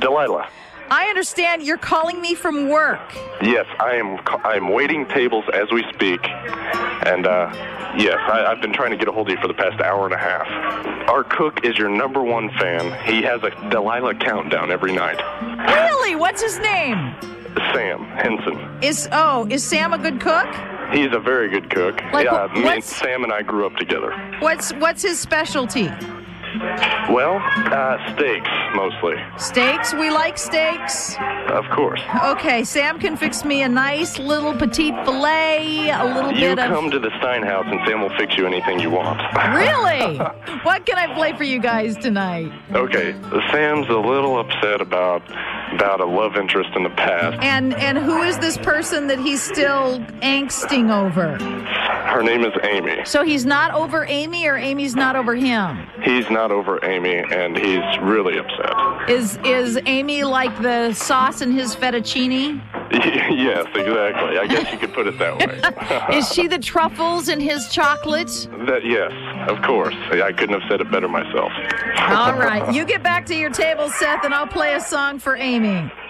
Delilah. I understand you're calling me from work. Yes, I am waiting tables as we speak. And, yes, I've been trying to get a hold of you for the past hour and a half. Our cook is your #1 fan. He has a Delilah countdown every night. Really? What's his name? Sam Henson. Is Sam a good cook? He's a very good cook. Like, Yeah, Sam and I grew up together. What's his specialty? Well, steaks, mostly. Steaks? We like steaks. Of course. Okay, Sam can fix me a nice little petite filet, a little You bit of... come to the Stein house and Sam will fix you anything you want. Really? What can I play for you guys tonight? Okay, Sam's a little upset about a love interest in the past. And who is this person that he's still angsting over? Her name is Amy. So he's not over Amy, or Amy's not over him? He's not over Amy, and he's really upset. Is Amy like the sauce in his fettuccine? Yes, exactly. I guess you could put it that way. Is she the truffles in his chocolate? Yes, of course. I couldn't have said it better myself. All right. You get back to your table, Seth, and I'll play a song for Amy.